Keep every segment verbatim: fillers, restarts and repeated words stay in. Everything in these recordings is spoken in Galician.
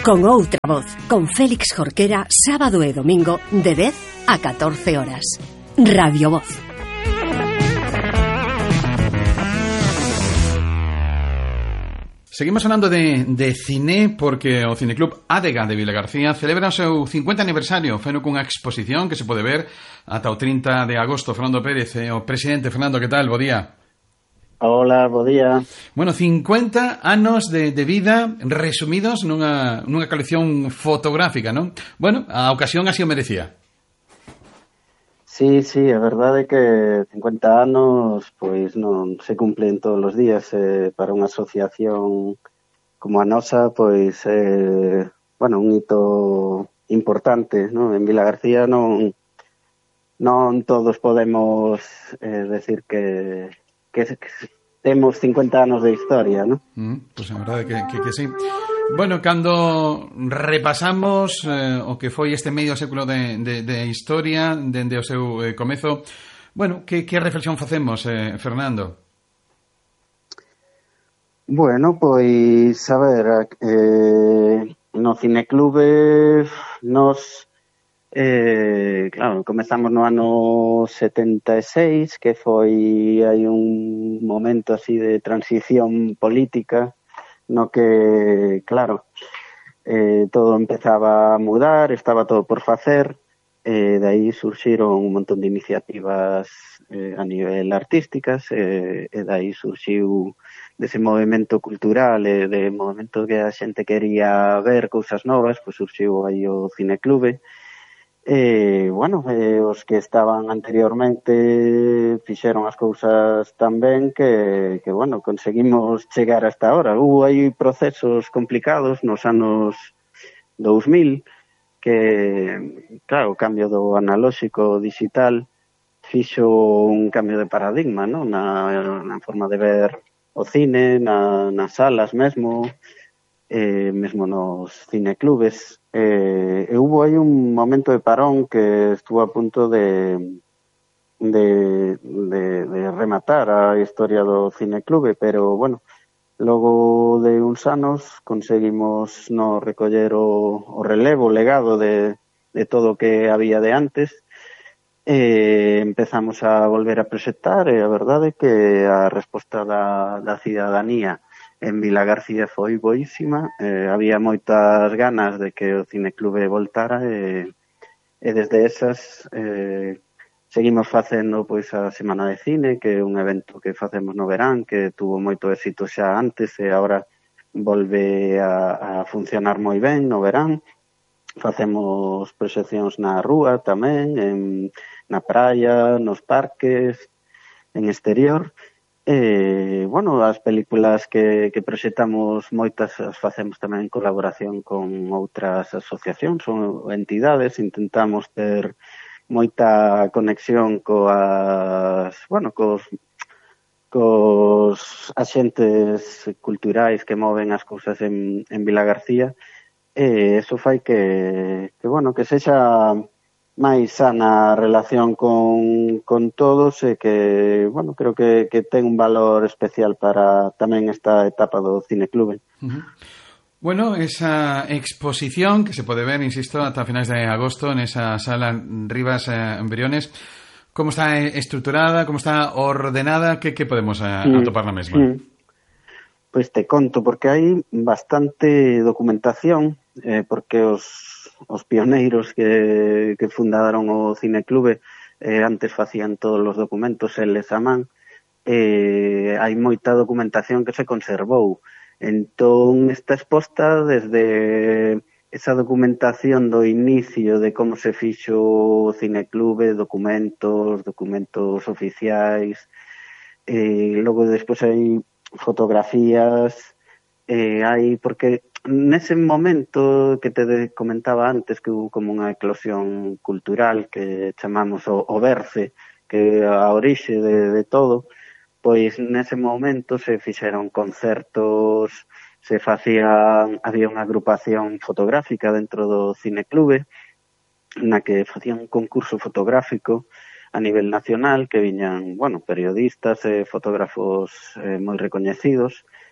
con outra voz, con Félix Jorquera, sábado e domingo de dez a catorce horas. Radio Voz. Seguimos falando de, de cine porque o Cineclub Adega de Vilagarcía celebra o seu cincuenta aniversario, feno cunha exposición que se pode ver ata o trinta de agosto. Fernando Pérez, o presidente. Fernando, que tal? Bo día. Hola, bo día. Bueno, cincuenta anos de, de vida resumidos nunha, nunha colección fotográfica, non? Bueno, a ocasión así o merecía. Sí, sí, a verdade é que cincuenta anos pois non se cumplen todos os días. Eh, para unha asociación como a nosa, pois é, eh, bueno, un hito importante, non? En Vilagarcía non non todos podemos eh, decir que Que, que temos cincuenta anos de historia, ¿no? Mm, pois pues a verdade que, que, que sí. Bueno, cando repasamos eh, o que foi este medio século de, de, de historia dende o seu eh, comezo, bueno, que, que reflexión facemos, eh, Fernando? Bueno, pois, a ver, eh, no Cineclube nos... Eh, claro, comezamos no ano setenta e seis, que foi hai un momento así de transición política, no que, claro, eh, todo empezaba a mudar, estaba todo por facer, e eh, de aí surxiron un montón de iniciativas eh, a nivel artísticas, e eh, de aí surxiu dese movimento cultural e de movimento que a xente quería ver cousas novas, pois surxiu aí o Cineclube. E, bueno, eh, os que estaban anteriormente fixeron as cousas tan ben que, que, bueno, conseguimos chegar hasta ahora. Hubo aí procesos complicados nos anos dous mil, que, claro, o cambio do analóxico ao digital fixo un cambio de paradigma, ¿no? na, na forma de ver o cine, na, nas salas mesmo, eh, mesmo nos cineclubes. Eh, e hubo aí un momento de parón que estuvo a punto de, de, de, de rematar a historia do cineclube, pero, bueno, logo de uns anos conseguimos no recoller o, o relevo, o legado de, de todo o que había de antes. Eh, empezamos a volver a proxectar e a verdade é que a resposta da, da cidadanía en Vilagarcía foi boísima. Eh, había moitas ganas de que o Cineclube voltara e, e desde esas eh, seguimos facendo pois a Semana de Cine, que é un evento que facemos no verán, que tuvo moito éxito xa antes e agora volve a, a funcionar moi ben no verán. Facemos proxeccións na rúa tamén, en, na praia, nos parques, en exterior. E, bueno, as películas que, que proxectamos moitas as facemos tamén en colaboración con outras asociacións ou entidades. Intentamos ter moita conexión coas, bueno, cos, cos axentes culturais que moven as cousas en, en Vilagarcía. E eso fai que, que, bueno, que sexa máis sana relación con, con todos e que, bueno, creo que, que ten un valor especial para tamén esta etapa do Cineclube. Uh-huh. Bueno, esa exposición que se pode ver, insisto, ata finais de agosto nesa sala Rivas eh, en Briones, como está estruturada, como está ordenada, que, que podemos eh, mm. atopar na mesma? Mm. Pois te conto, porque hai bastante documentación, eh, porque os os pioneiros que, que fundaron o Cineclube eh, antes facían todos os documentos eles a man. Eh, hai moita documentación que se conservou. Entón, está exposta desde esa documentación do inicio de como se fixo o Cineclube, documentos, documentos oficiais, eh, logo despois hai fotografías, eh, hai, porque nese momento que te comentaba antes que hubo como unha eclosión cultural que chamamos o, o Berce, que é a orixe de, de todo, pois nese momento se fixeron concertos, se facían, había unha agrupación fotográfica dentro do Cineclube, na que facían un concurso fotográfico a nivel nacional, que viñan, bueno, periodistas e fotógrafos eh, moi recoñecidos,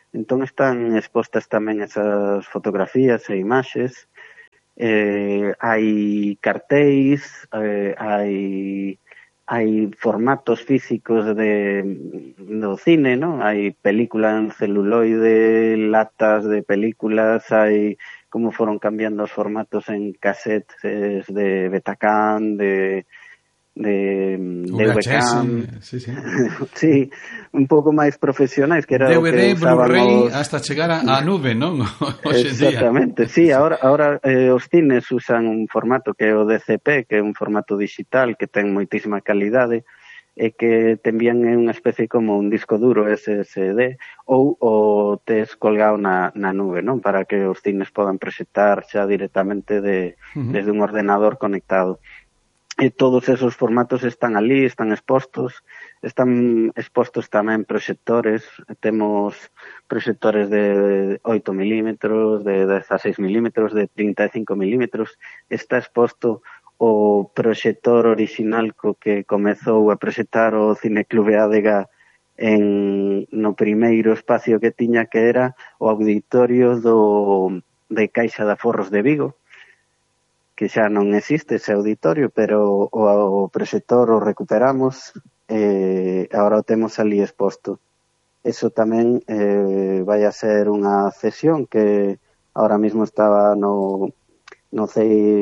Entón están expostas tamén esas fotografías e imaxes. Eh, hai cartéis, eh, hai hai formatos físicos de do cine, non? Hai película en celuloide, latas de películas, hai como foron cambiando os formatos en casetes de Betacam, de de V H S, DVCam, sí, sí. sí, un pouco máis profesionais, que era D o V D, que usaban Blu-ray, os... hasta chegar a, a nube, non? Hoxe en día. Exactamente, sí, ahora, ahora eh, os cines usan un formato que é o D C P, que é un formato digital que ten moitísima calidade, e que te envían en unha especie como un disco duro S S D ou o tes colgado na, na nube, non? Para que os cines podan proxectar xa directamente de, Uh-huh. desde un ordenador conectado. E todos esos formatos están ali, están expostos, están expostos tamén proxectores, temos proxectores de oito milímetros, de dezaseis milímetros, de trinta e cinco milímetros, está exposto o proxector orixinal co que comezou a proxectar o Cineclube Adega en, no primeiro espacio que tiña, que era o auditorio do, de Caixa de Aforros de Vigo, que xa non existe ese auditorio, pero o, o proxector o recuperamos e agora o temos ali exposto. Eso tamén eh, vai a ser unha cesión que ahora mismo estaba no no, C,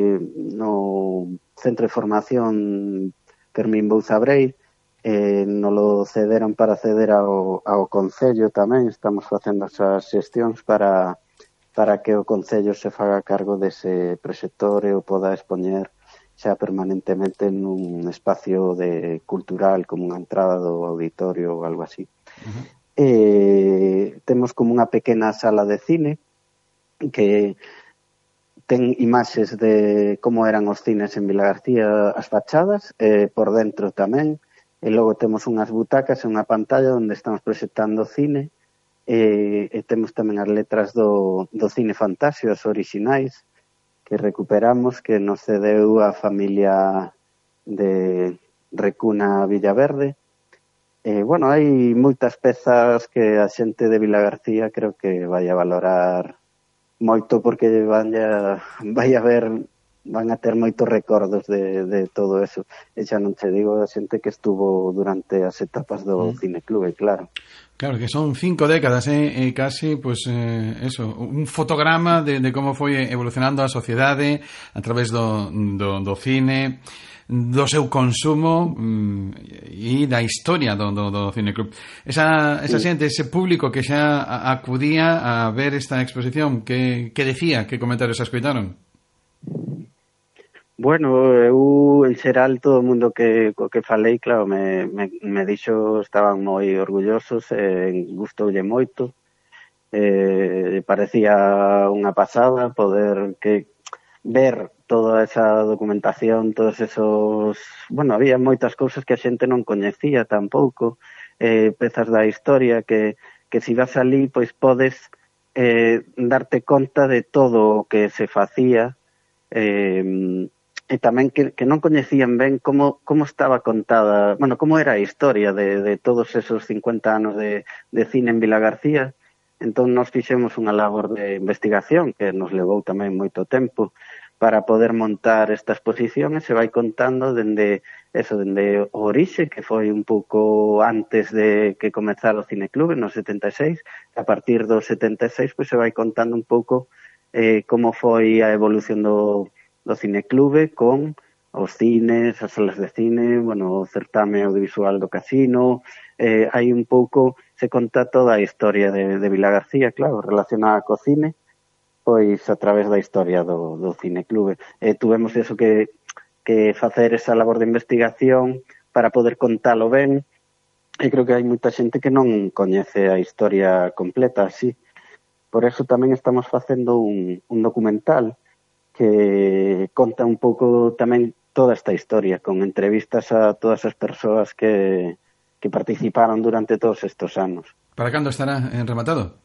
no Centro de Formación Fermín Bouza Brei, eh, no lo cederan para ceder ao, ao Concello tamén, estamos facendo esas xestións para, para que o Concello se faga cargo dese proxector e o poda expoñer xa permanentemente nun espacio de cultural, como unha entrada do auditorio ou algo así. Uh-huh. Eh, temos como unha pequena sala de cine que ten imaxes de como eran os cines en Vilagarcía, as fachadas, eh, por dentro tamén, e logo temos unhas butacas e unha pantalla onde estamos proxectando cine, e, e temos tamén as letras do, do Cine Fantasio, as orixinais, que recuperamos, que nos cedeu a familia de Recuna Villaverde. E, bueno, hai moitas pezas que a xente de Vilagarcía creo que vai a valorar moito, porque van a, vai a ver, van a ter moitos recordos de, de todo eso. E xa non te digo a xente que estuvo durante as etapas do mm. Cineclube, claro. Claro, que son cinco décadas, eh, eh casi, pues, eh, eso, un fotograma de, de como foi evolucionando a sociedade a través do, do, do cine, do seu consumo e da historia do, do, do Cineclub. Esa, esa sí. xente, ese público que xa acudía a ver esta exposición, que, que decía, que comentarios escoitaron? Bueno, eu, en xeral, todo o mundo que, co que falei, claro, me, me, me dixo, estaban moi orgullosos, eh, gustoulle moito, eh, parecía unha pasada poder que ver toda esa documentación, todos esos... Bueno, había moitas cousas que a xente non coñecía tampouco, eh, pezas da historia que, que se vas ali, pois podes eh, darte conta de todo o que se facía, eh, e tamén que, que non coñecían ben como, como estaba contada, bueno, como era a historia de, de todos esos cincuenta anos de, de cine en Vilagarcía. Entón, nos fixemos unha labor de investigación que nos levou tamén moito tempo para poder montar esta exposición, e se vai contando dende eso, dende o orixe, que foi un pouco antes de que comezara o Cineclube, no setenta e seis, a partir do setenta e seis, pois se vai contando un pouco eh, como foi a evolución do, do Cineclube con os cines, as salas de cine, bueno, o certame audiovisual do Casino, eh, hai un pouco, se conta toda a historia de, de Vilagarcía, claro, relacionada co cine, pois a través da historia do, do Cineclube. Eh, tuvemos eso que, que facer esa labor de investigación para poder contalo ben, e creo que hai moita xente que non coñece a historia completa así. Por eso tamén estamos facendo un, un documental que conta un pouco tamén toda esta historia, con entrevistas a todas as persoas que, que participaron durante todos estos anos. Para cando estará en rematado?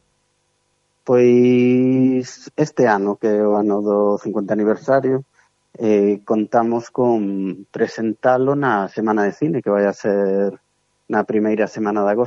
Pois este ano, que é o ano do cincuenta aniversario, eh, contamos con presentalo na Semana de Cine, que vai a ser na primeira semana de agosto.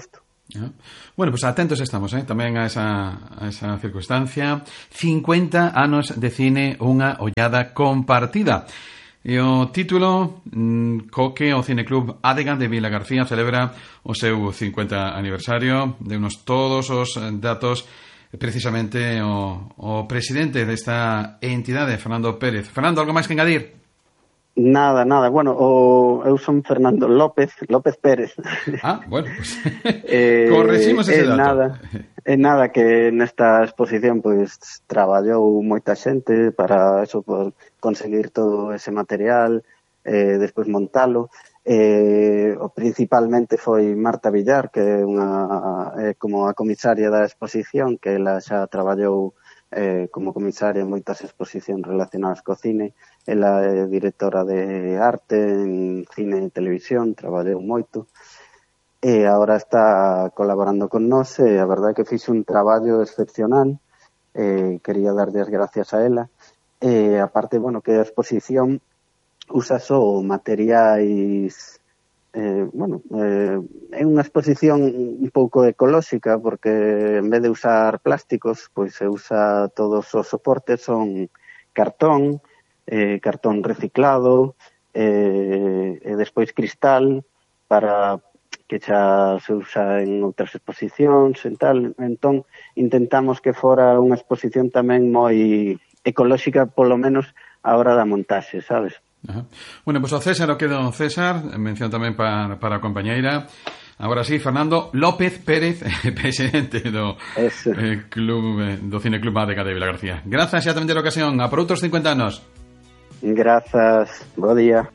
Ah. Bueno, pues atentos estamos, eh, tamén a esa, a esa circunstancia. cincuenta anos de cine, unha ollada compartida. E o título mmm, co que o Cineclub Adega de Vilagarcía celebra o seu cincuenta aniversario. De unos todos os datos precisamente o, o presidente desta entidade, Fernando Pérez. Fernando, algo máis que engadir? Nada, nada. Bueno, o, eu son Fernando López, López Pérez. Ah, bueno, pues eh, correximos ese eh, dato. Nada, é nada que nesta exposición pois traballou moita xente para eso, por conseguir todo ese material, eh, despois montalo. Eh, principalmente foi Marta Villar, que é unha é como a comisaria da exposición, que ela xa traballou eh, como comisaria en moitas exposicións relacionadas co cine. Ela é directora de arte en cine e televisión, traballou moito. E agora está colaborando con nós e a verdade é que fixe un traballo excepcional. Eh, quería darlle as gracias a ela. E aparte, bueno, que a exposición usa só materiais... Eh, bueno, eh, é unha exposición un pouco ecolóxica porque en vez de usar plásticos, pois se usa todos os soportes, son cartón, eh, cartón reciclado, eh, e despois cristal para que xa se usa en outras exposicións e tal. Entón, intentamos que fora unha exposición tamén moi ecolóxica, polo menos a hora da montaxe, sabes? Ajá. Bueno, pues o César o quedo César, mención tamén para, para a compañeira. Agora sí, Fernando López Pérez, presidente do eh, club eh, do Cineclub Adega de Vilagarcía. Grazas xa tamén de ocasión, a por outros cincuenta anos. Grazas, bo día.